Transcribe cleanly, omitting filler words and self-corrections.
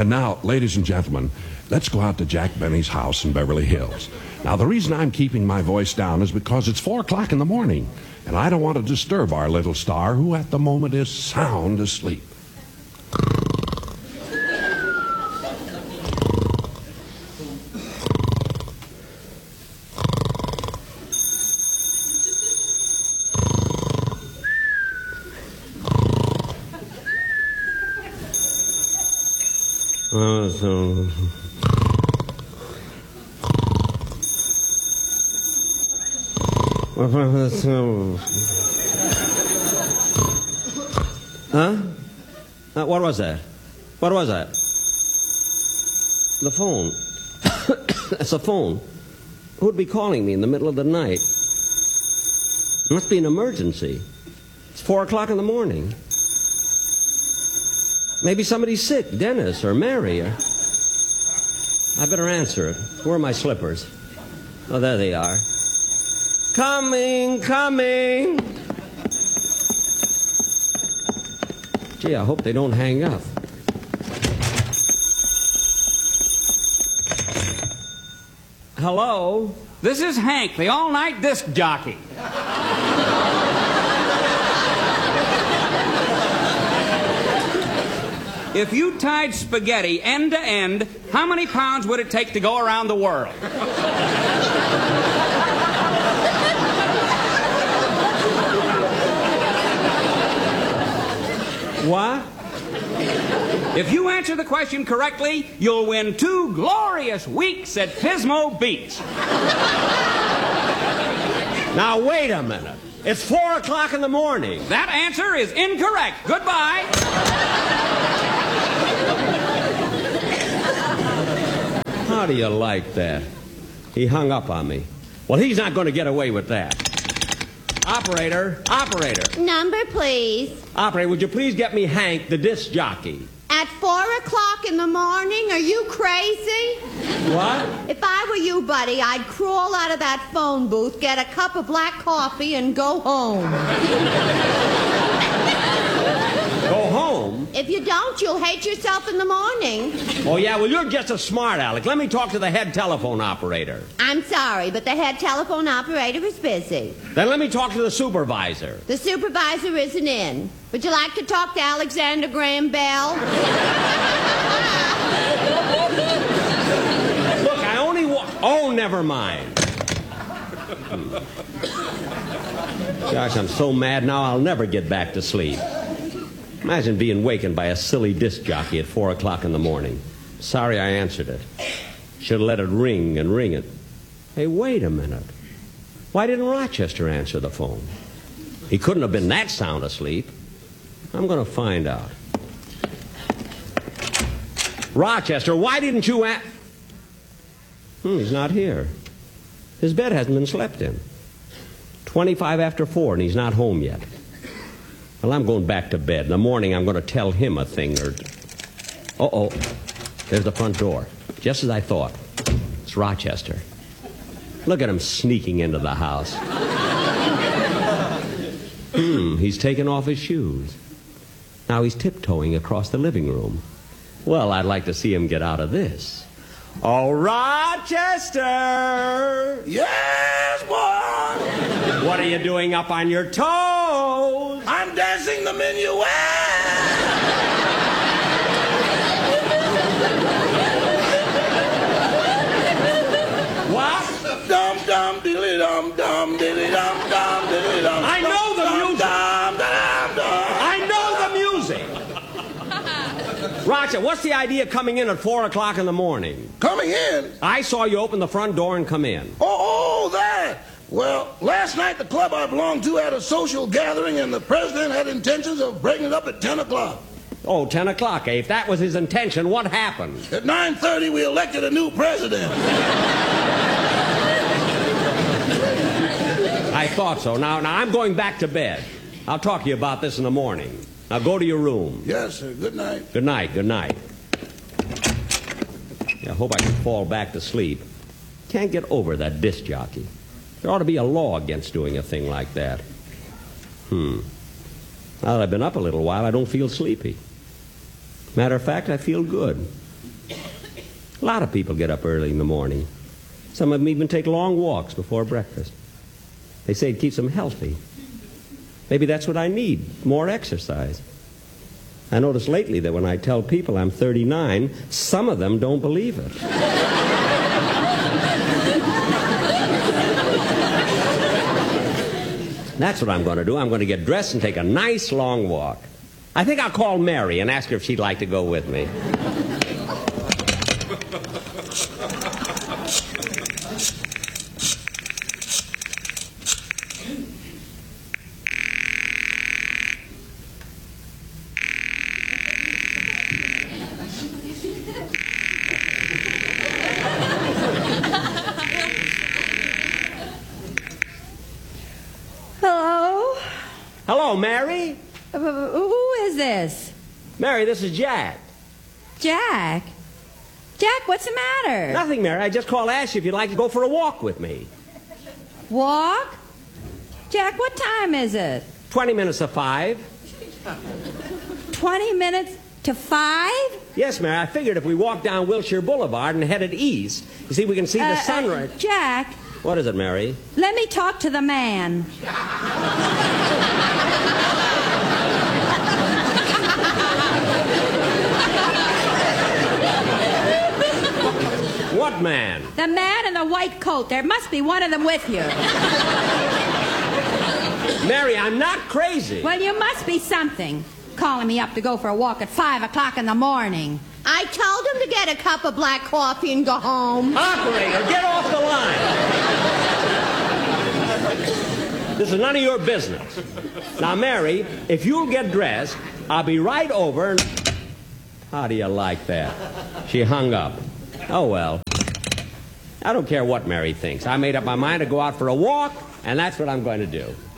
And now, ladies and gentlemen, let's go out to Jack Benny's house in Beverly Hills. Now, the reason I'm keeping my voice down is because it's 4 o'clock in the morning, and I don't want to disturb our little star, who at the moment is sound asleep. Huh? What was that? What was that? The phone. That's a phone. Who'd be calling me in the middle of the night? Must be an emergency. It's 4 o'clock in the morning. Maybe somebody's sick, Dennis or Mary. Or... I better answer it. Where are my slippers? Oh, there they are. Coming, coming. Gee, I hope they don't hang up. Hello? This is Hank, the all-night disc jockey. If you tied spaghetti end to end, how many pounds would it take to go around the world? What? If you answer the question correctly, you'll win 2 glorious weeks at Pismo Beach. Now, wait a minute. It's 4 o'clock in the morning. That answer is incorrect. Goodbye. How do you like that? He hung up on me. Well, he's not going to get away with that. Operator, operator. Number, please. Operator, would you please get me Hank, the disc jockey? At 4 o'clock in the morning? Are you crazy? What? If I were you, buddy, I'd crawl out of that phone booth, get a cup of black coffee, and go home. Go home? If you don't, you'll hate yourself in the morning. Oh, yeah? Well, you're just a smart aleck. Let me talk to the head telephone operator. I'm sorry, but the head telephone operator is busy. Then let me talk to the supervisor. The supervisor isn't in. Would you like to talk to Alexander Graham Bell? Look, I only want... Oh, never mind. Gosh, I'm so mad now I'll never get back to sleep. Imagine being wakened by a silly disc jockey at 4 o'clock in the morning. Sorry I answered it. Should have let it ring and ring it. Hey, wait a minute. Why didn't Rochester answer the phone? He couldn't have been that sound asleep. I'm going to find out. Rochester, why didn't you he's not here. His bed hasn't been slept in. 25 after 4 and he's not home yet. Well, I'm going back to bed. In the morning, I'm going to tell him a thing or... Uh-oh. There's the front door. Just as I thought. It's Rochester. Look at him sneaking into the house. He's taken off his shoes. Now he's tiptoeing across the living room. Well, I'd like to see him get out of this. Oh, Rochester! Yes, boy! What are you doing up on your toes? I'm dancing the minuet! What? Dum dum diddly dum dum diddly dum dum diddly dum. I know the music. Dum dum dum. I know the music. Roger, what's the idea of coming in at 4 o'clock in the morning? Coming in? I saw you open the front door and come in. Oh, that. Well, last night the club I belonged to had a social gathering and the president had intentions of breaking it up at 10 o'clock. Oh, 10 o'clock, eh? If that was his intention, what happened? At 9:30 we elected a new president. I thought so. Now I'm going back to bed. I'll talk to you about this in the morning. Now go to your room. Yes, sir. Good night. Good night, good night. I hope I can fall back to sleep. Can't get over that disc jockey. There ought to be a law against doing a thing like that. Now that I've been up a little while, I don't feel sleepy. Matter of fact, I feel good. A lot of people get up early in the morning. Some of them even take long walks before breakfast. They say it keeps them healthy. Maybe that's what I need, more exercise. I noticed lately that when I tell people I'm 39, some of them don't believe it. That's what I'm going to do. I'm going to get dressed and take a nice long walk. I think I'll call Mary and ask her if she'd like to go with me. Hello? Hello, Mary. Who is this? Mary, this is Jack. Jack? Jack, what's the matter? Nothing, Mary. I just called to ask you if you'd like to go for a walk with me. Walk? Jack, what time is it? 20 minutes to 5. 20 minutes to 5? Yes, Mary. I figured if we walked down Wilshire Boulevard and headed east, you see, we can see the sunrise. Jack, What is it, Mary? let me talk to the man. What man? The man in the white coat. There must be one of them with you. Mary, I'm not crazy. Well, you must be something. Calling me up to go for a walk at 5 o'clock in the morning. I told him to get a cup of black coffee and go home. Operator, get off the line. This is none of your business. Now, Mary, if you'll get dressed, I'll be right over and... How do you like that? She hung up. Oh, well. I don't care what Mary thinks. I made up my mind to go out for a walk, and that's what I'm going to do.